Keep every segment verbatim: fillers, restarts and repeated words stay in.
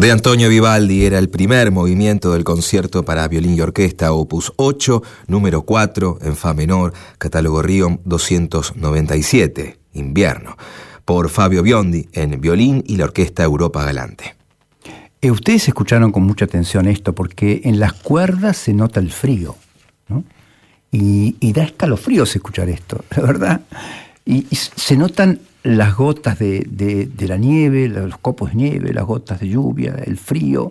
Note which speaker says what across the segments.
Speaker 1: De Antonio Vivaldi era el primer movimiento del concierto para violín y orquesta, opus ocho, número cuatro, en fa menor, catálogo Riom doscientos noventa y siete, invierno, por Fabio Biondi en violín y la orquesta Europa Galante.
Speaker 2: Eh, ustedes escucharon con mucha atención esto, porque en las cuerdas se nota el frío, ¿no? Y, y da escalofríos escuchar esto, la verdad. Y, y se notan las gotas de, de, de la nieve, los copos de nieve, las gotas de lluvia, el frío,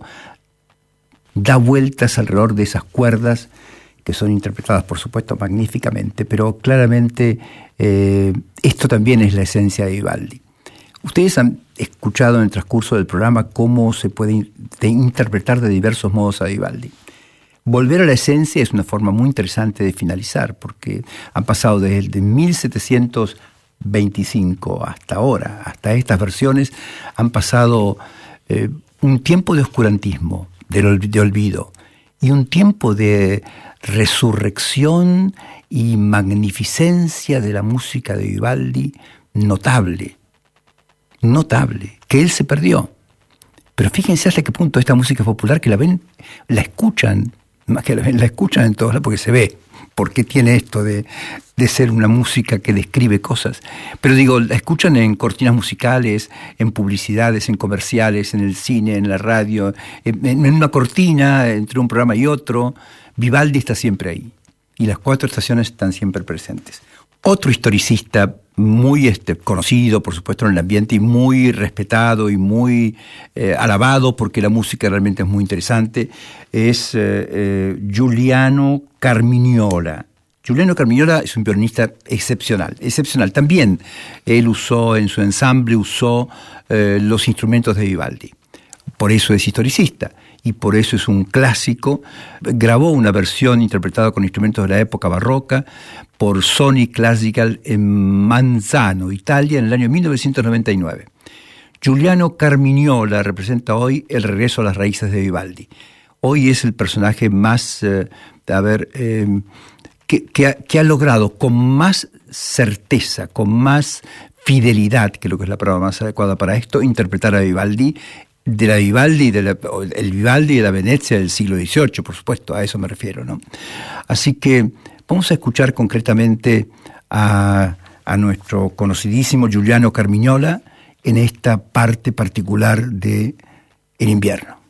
Speaker 2: da vueltas alrededor de esas cuerdas que son interpretadas, por supuesto, magníficamente, pero claramente eh, esto también es la esencia de Vivaldi. Ustedes han escuchado en el transcurso del programa cómo se puede de interpretar de diversos modos a Vivaldi. Volver a la esencia es una forma muy interesante de finalizar, porque han pasado desde mil setecientos veinticinco hasta ahora, hasta estas versiones, han pasado eh, un tiempo de oscurantismo, de, de olvido, y un tiempo de resurrección y magnificencia de la música de Vivaldi notable, notable, que él se perdió. Pero fíjense hasta qué punto esta música popular, que la ven, la escuchan, más que la ven, la escuchan en todos lados, porque se ve. Porque tiene esto de, de ser una música que describe cosas. Pero digo, la escuchan en cortinas musicales, en publicidades, en comerciales, en el cine, en la radio, en, en una cortina entre un programa y otro. Vivaldi está siempre ahí. Y las cuatro estaciones están siempre presentes. Otro historicista muy este, conocido, por supuesto, en el ambiente, y muy respetado y muy eh, alabado, porque la música realmente es muy interesante, es eh, eh, Giuliano Carmignola. Giuliano Carmignola es un violinista excepcional, excepcional. También él usó, en su ensamble, usó eh, los instrumentos de Vivaldi. Por eso es historicista. Y por eso es un clásico. Grabó una versión interpretada con instrumentos de la época barroca por Sony Classical en Manzano, Italia, en el año mil novecientos noventa y nueve. Giuliano Carmignola representa hoy el regreso a las raíces de Vivaldi. Hoy es el personaje más, eh, a ver, eh, que, que, ha, que ha logrado con más certeza, con más fidelidad, que es lo que es la palabra más adecuada para esto, interpretar a Vivaldi, de la Vivaldi, de la, el Vivaldi de la Venecia del siglo dieciocho, por supuesto, a eso me refiero, ¿no? Así que vamos a escuchar concretamente a, a nuestro conocidísimo Giuliano Carmignola en esta parte particular de El invierno.